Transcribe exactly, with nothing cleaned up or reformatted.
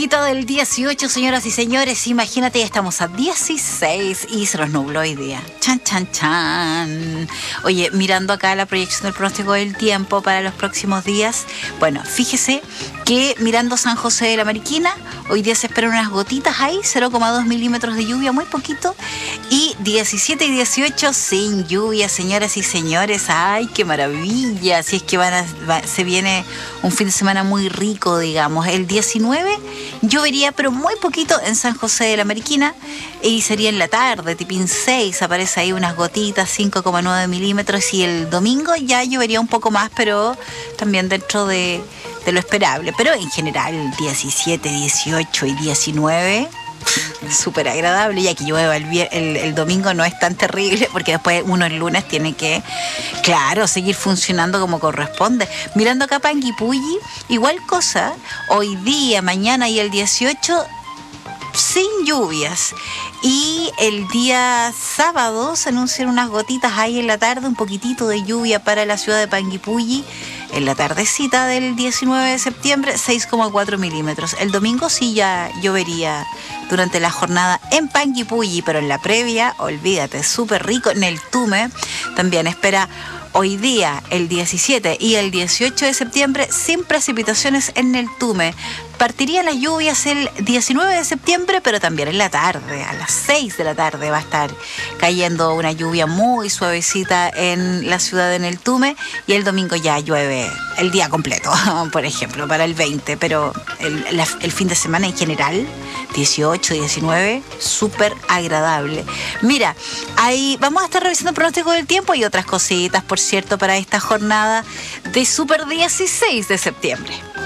tardecita del dieciocho, señoras y señores. Imagínate, ya estamos a dieciséis y se nos nubló hoy día. Chan, chan, chan. Oye, mirando acá la proyección del pronóstico del tiempo para los próximos días. Bueno, fíjese que mirando San José de la Mariquina, hoy día se esperan unas gotitas ahí, cero coma dos milímetros de lluvia, muy poquito. Y diecisiete y dieciocho sin lluvia, señoras y señores. ¡Ay, qué maravilla! Si es que van a, va, se viene un fin de semana muy rico, digamos. El diecinueve llovería, pero muy poquito en San José de la Mariquina. Y sería en la tarde, tipín seis, aparece ahí unas gotitas, cinco coma nueve milímetros. Y el domingo ya llovería un poco más, pero también dentro de, de lo esperable. Pero en general, diecisiete, dieciocho y diecinueve... súper agradable, ya que llueva el, el, el domingo no es tan terrible, porque después uno el lunes tiene que, claro, seguir funcionando como corresponde. Mirando acá Panguipulli, igual cosa, hoy día, mañana y el dieciocho sin lluvias, y el día sábado se anuncian unas gotitas ahí en la tarde, un poquitito de lluvia para la ciudad de Panguipulli en la tardecita del diecinueve de septiembre, seis coma cuatro milímetros. El domingo sí ya llovería durante la jornada en Panguipulli, pero en la previa, olvídate, súper rico. En el Tume también espera hoy día, el diecisiete y el dieciocho de septiembre, sin precipitaciones en el Tume. Partirían las lluvias el diecinueve de septiembre, pero también en la tarde, a las seis de la tarde va a estar cayendo una lluvia muy suavecita en la ciudad de Neltume, y el domingo ya llueve el día completo, por ejemplo, para el veinte, pero el, la, el fin de semana en general, dieciocho, diecinueve, súper agradable. Mira, ahí vamos a estar revisando el pronóstico del tiempo y otras cositas, por cierto, para esta jornada de Super dieciséis de septiembre.